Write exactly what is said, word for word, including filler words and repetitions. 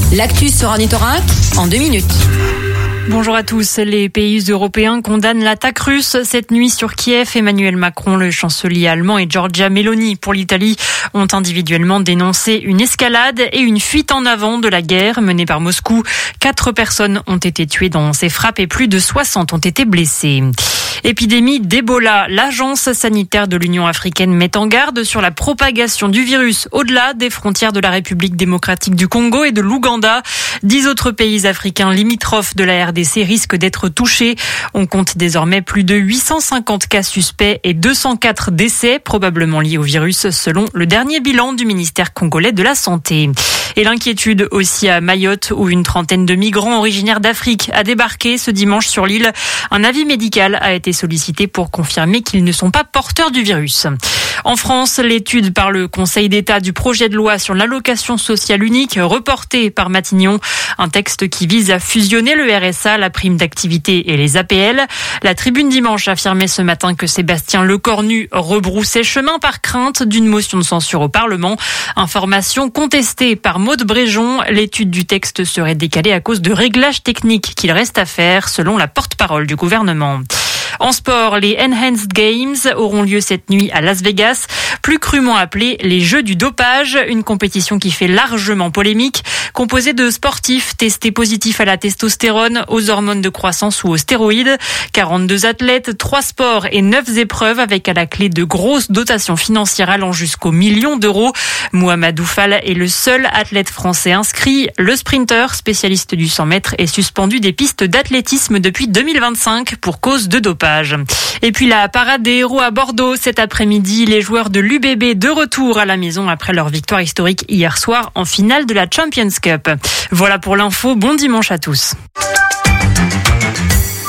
L'actu sur Ornithorinque en deux minutes. Bonjour à tous. Les pays européens condamnent l'attaque russe cette nuit sur Kiev. Emmanuel Macron, le chancelier allemand et Giorgia Meloni pour l'Italie ont individuellement dénoncé une escalade et une fuite en avant de la guerre menée par Moscou. Quatre personnes ont été tuées dans ces frappes et plus de soixante ont été blessées. Épidémie d'Ebola. L'agence sanitaire de l'Union africaine met en garde sur la propagation du virus au-delà des frontières de la République démocratique du Congo et de l'Ouganda. Dix autres pays africains limitrophes de la R D C risquent d'être touchés. On compte désormais plus de huit cent cinquante cas suspects et deux cent quatre décès probablement liés au virus selon le dernier bilan du ministère congolais de la Santé. Et l'inquiétude aussi à Mayotte où une trentaine de migrants originaires d'Afrique a débarqué ce dimanche sur l'île. Un avis médical a été sollicité pour confirmer qu'ils ne sont pas porteurs du virus. En France, l'étude par le Conseil d'État du projet de loi sur l'allocation sociale unique reportée par Matignon, un texte qui vise à fusionner le R S A, la prime d'activité et les A P L. La Tribune dimanche affirmait ce matin que Sébastien Lecornu rebroussait chemin par crainte d'une motion de censure au Parlement. Information contestée par Maude Bréjon. L'étude du texte serait décalée à cause de réglages techniques qu'il reste à faire, selon la porte-parole du gouvernement. En sport, les Enhanced Games auront lieu cette nuit à Las Vegas, plus crûment appelés les Jeux du dopage, une compétition qui fait largement polémique, composée de sportifs testés positifs à la testostérone, aux hormones de croissance ou aux stéroïdes. quarante-deux athlètes, trois sports et neuf épreuves avec à la clé de grosses dotations financières allant jusqu'au million d'euros. Mohamedou Fall est le seul athlète français inscrit. Le sprinter, spécialiste du cent mètres, est suspendu des pistes d'athlétisme depuis deux mille vingt-cinq pour cause de dopage. Et puis la parade des héros à Bordeaux cet après-midi. Les joueurs de l'U B B de retour à la maison après leur victoire historique hier soir en finale de la Champions Cup. Voilà pour l'info. Bon dimanche à tous.